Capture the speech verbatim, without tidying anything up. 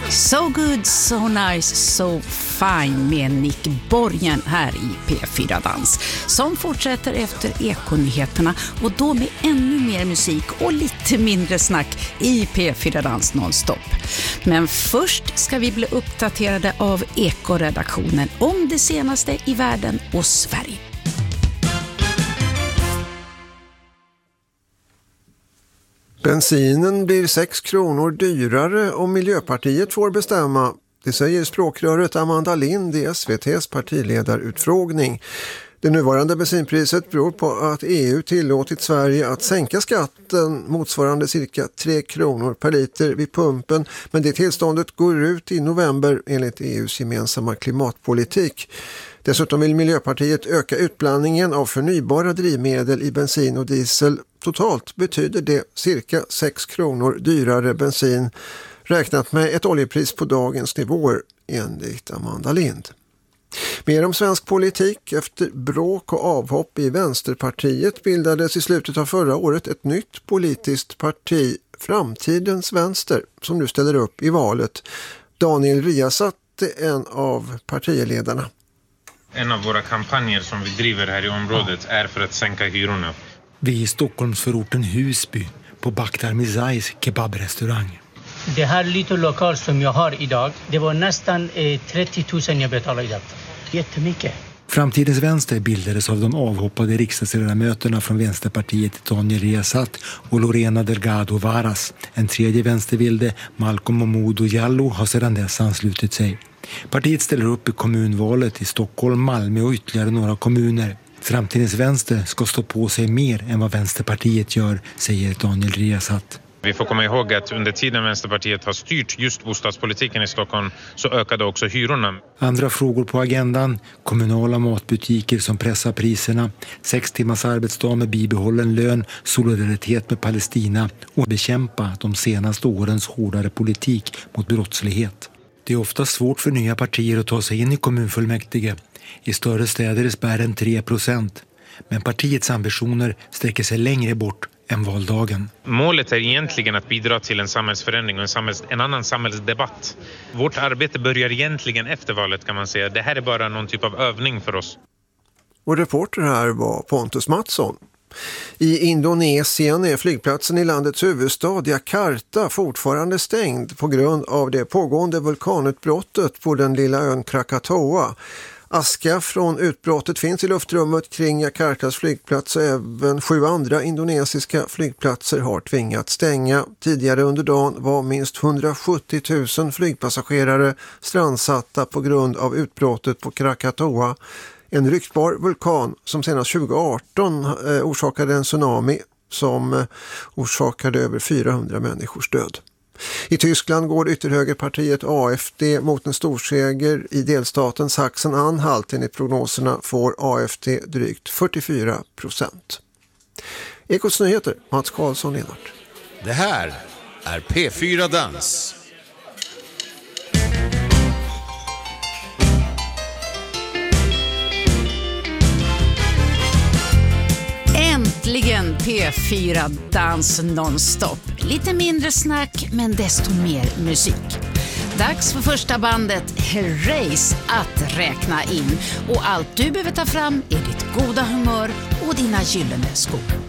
So good, so nice, so fine med Nick Borgen här i P fyra Dans som fortsätter efter ekonyheterna och då med ännu mer musik och lite mindre snack i P fyra Dans nonstop. Men först ska vi bli uppdaterade av Ekoredaktionen om det senaste i världen och Sverige. Bensinen blir sex kronor dyrare om Miljöpartiet får bestämma. Det säger språkröret Amanda Lind i S V T:s partiledarutfrågning. Det nuvarande bensinpriset beror på att E U tillåtit Sverige att sänka skatten motsvarande cirka tre kronor per liter vid pumpen. Men det tillståndet går ut i november enligt E U:s gemensamma klimatpolitik. Dessutom vill Miljöpartiet öka utblandningen av förnybara drivmedel i bensin och diesel. Totalt betyder det cirka sex kronor dyrare bensin räknat med ett oljepris på dagens nivåer enligt Amanda Lind. Mer om svensk politik. Efter bråk och avhopp i Vänsterpartiet bildades i slutet av förra året ett nytt politiskt parti, Framtidens Vänster, som nu ställer upp i valet. Daniel Riazat är en av partiledarna. En av våra kampanjer som vi driver här i området är för att sänka hyrorna. Vi är i Stockholmsförorten Husby på Bakhtar Mizais kebabrestaurang. Det här lite lokal som jag har idag, det var nästan eh, trettio tusen jag betalade idag. Jättemycket. Framtidens Vänster bildades av de avhoppade riksdagsledamöterna från Vänsterpartiet Daniel Riazat och Lorena Delgado Varas. En tredje vänstervilde, Malcolm Momodou Jallow, har sedan dess anslutit sig. Partiet ställer upp i kommunvalet i Stockholm, Malmö och ytterligare några kommuner. Framtidens Vänster ska stå på sig mer än vad Vänsterpartiet gör, säger Daniel Riazat. Vi får komma ihåg att under tiden Vänsterpartiet har styrt just bostadspolitiken i Stockholm så ökade också hyrorna. Andra frågor på agendan, kommunala matbutiker som pressar priserna, sex timmars arbetsdag med bibehållen lön, solidaritet med Palestina och bekämpa de senaste årens hårdare politik mot brottslighet. Det är ofta svårt för nya partier att ta sig in i kommunfullmäktige. I större städer är spärren tre procent. Men partiets ambitioner sträcker sig längre bort än valdagen. Målet är egentligen att bidra till en samhällsförändring och en, samhälls, en annan samhällsdebatt. Vårt arbete börjar egentligen efter valet, kan man säga. Det här är bara någon typ av övning för oss. Och reporter här var Pontus Mattsson. I Indonesien är flygplatsen i landets huvudstad Jakarta fortfarande stängd på grund av det pågående vulkanutbrottet på den lilla ön Krakatoa. Aska från utbrottet finns i luftrummet kring Jakartas flygplats och även sju andra indonesiska flygplatser har tvingats stänga. Tidigare under dagen var minst hundrasjuttio tusen flygpassagerare strandsatta på grund av utbrottet på Krakatoa. En ryktbar vulkan som senast tjugo arton eh, orsakade en tsunami som eh, orsakade över fyrahundra människors död. I Tyskland går ytterhögerpartiet A F D mot en storseger i delstaten Sachsen-Anhalt. Enligt prognoserna får A F D drygt fyrtiofyra procent. Ekots nyheter, Mats Karlsson, Lenart. Det här är P fyra Dans. Äntligen P fyra Dans nonstop. Lite mindre snack men desto mer musik. Dags för första bandet Herreys att räkna in. Och allt du behöver ta fram är ditt goda humör och dina gyllene skor.